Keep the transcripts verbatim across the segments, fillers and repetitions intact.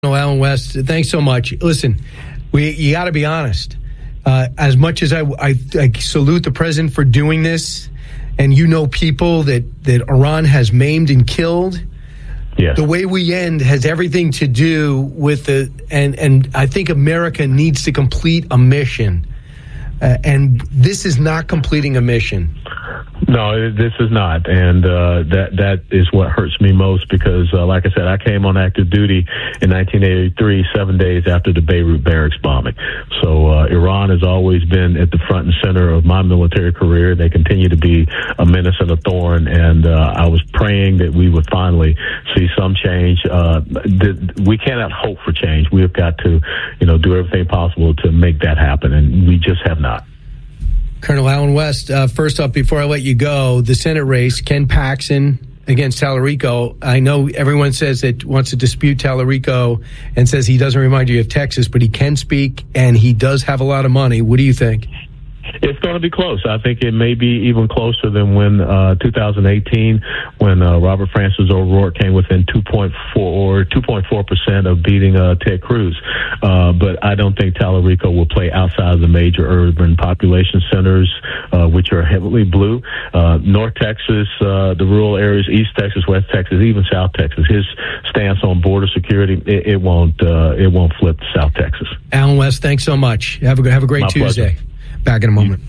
Alan West, thanks so much. Listen, we you got to be honest. Uh, as much as I, I, I salute the president for doing this, and you know people that, that Iran has maimed and killed, yes. The way we end has everything to do with the, and, and I think America needs to complete a mission. Uh, and this is not completing a mission. No, this is not, and uh, that that is what hurts me most because, uh, like I said, I came on active duty in nineteen eighty-three, seven days after the Beirut barracks bombing. So uh, Iran has always been at the front and center of my military career. They continue to be a menace and a thorn, and uh, I was praying that we would finally see some change. Uh, th- we cannot hope for change. We have got to, you know, do everything possible to make that happen, and we just have not. Colonel Alan West, uh, first up, before I let you go, the Senate race, Ken Paxton against Tallarico. I know everyone says that wants to dispute Tallarico and says he doesn't remind you of Texas, but he can speak and he does have a lot of money. What do you think? It's going to be close. I think it may be even closer than when uh, two thousand eighteen, when uh, Robert Francis O'Rourke came within two point four or two point four percent of beating uh, Ted Cruz. Uh, but I don't think Tallarico will play outside of the major urban population centers, uh, which are heavily blue. Uh, North Texas, uh, the rural areas, East Texas, West Texas, even South Texas. His stance on border security, it, it won't uh, it won't flip to South Texas. Alan West, thanks so much. Have a have a great My Tuesday. Pleasure. Back in a moment.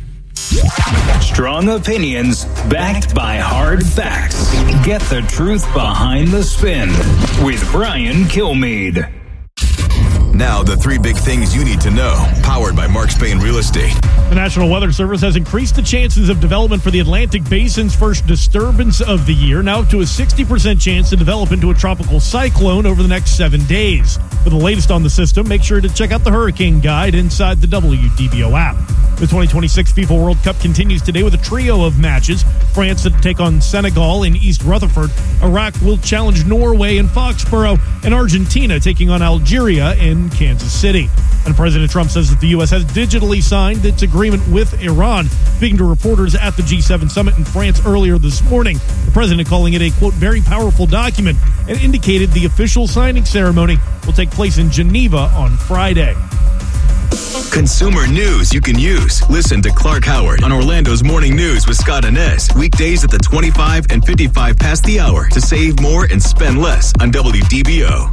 Strong opinions backed by hard facts. Get the truth behind the spin with Brian Kilmeade. Now, the three big things you need to know, powered by Mark Spain Real Estate. The National Weather Service has increased the chances of development for the Atlantic Basin's first disturbance of the year, now up to a sixty percent chance to develop into a tropical cyclone over the next seven days. For the latest on the system, make sure to check out the Hurricane Guide inside the W D B O app. The twenty twenty-six FIFA World Cup continues today with a trio of matches. France to take on Senegal in East Rutherford. Iraq will challenge Norway in Foxborough. And Argentina taking on Algeria in Kansas City. And President Trump says that the U S has digitally signed its agreement with Iran. Speaking to reporters at the G seven summit in France earlier this morning, the president calling it a, quote, very powerful document and indicated the official signing ceremony will take place in Geneva on Friday. Consumer news you can use. Listen to Clark Howard on Orlando's Morning News with Scott Inez. Weekdays at the twenty-five and fifty-five past the hour to save more and spend less on W D B O.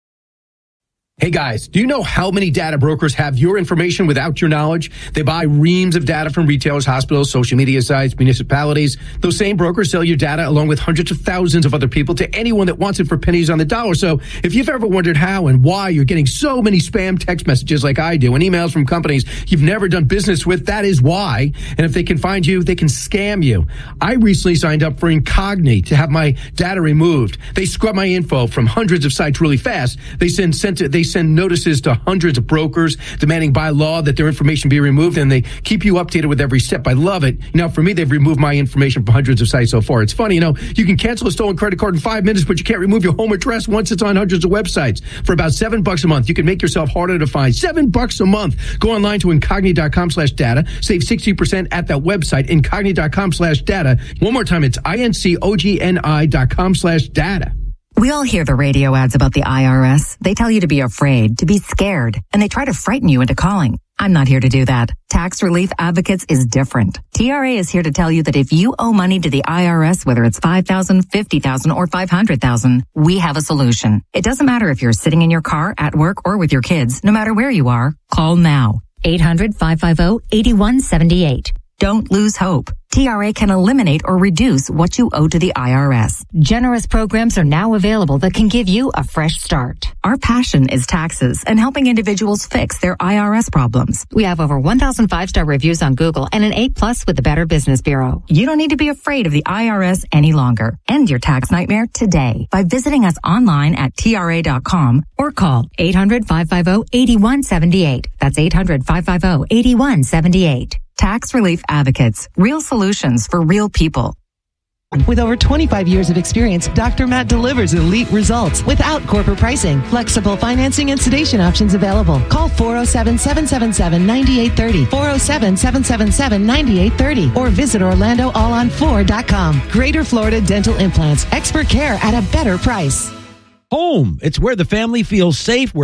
Hey guys, do you know how many data brokers have your information without your knowledge? They buy reams of data from retailers, hospitals, social media sites, municipalities. Those same brokers sell your data along with hundreds of thousands of other people to anyone that wants it for pennies on the dollar. So if you've ever wondered how and why you're getting so many spam text messages like I do and emails from companies you've never done business with, that is why. And if they can find you, they can scam you. I recently signed up for Incogni to have my data removed. They scrub my info from hundreds of sites really fast. They send sent to, they send notices to hundreds of brokers demanding by law that their information be removed, and they keep you updated with every step. I love it. You know, for me, they've removed my information from hundreds of sites so far. It's funny, you know, you can cancel a stolen credit card in five minutes, but you can't remove your home address once it's on hundreds of websites. For about seven bucks a month, you can make yourself harder to find. Seven bucks a month. Go online to incogni.com slash data. Save sixty percent at that website, incogni.com slash data. One more time, it's I-N-C-O-G-N-I dot com slash data. We all hear the radio ads about the I R S. They tell you to be afraid, to be scared, and they try to frighten you into calling. I'm not here to do that. Tax Relief Advocates is different. T R A is here to tell you that if you owe money to the I R S, whether it's five thousand dollars, fifty thousand dollars, or five hundred thousand dollars, we have a solution. It doesn't matter if you're sitting in your car, at work, or with your kids. No matter where you are, call now. eight hundred, five five zero, eight one seven eight. Don't lose hope. T R A can eliminate or reduce what you owe to the I R S. Generous programs are now available that can give you a fresh start. Our passion is taxes and helping individuals fix their I R S problems. We have over one thousand five-star reviews on Google and an A plus with the Better Business Bureau. You don't need to be afraid of the I R S any longer. End your tax nightmare today by visiting us online at T R A dot com or call eight hundred, five five zero, eight one seven eight. That's eight hundred, five five zero, eight one seven eight. Tax Relief Advocates. Real solutions for real people. With over twenty-five years of experience, Doctor Matt delivers elite results without corporate pricing. Flexible financing and sedation options available. Call four oh seven, seven seven seven, nine eight three oh, four oh seven, seven seven seven, nine eight three oh, or visit Orlando all on four dot com. Greater Florida Dental Implants. Expert care at a better price. Home. It's where the family feels safe, where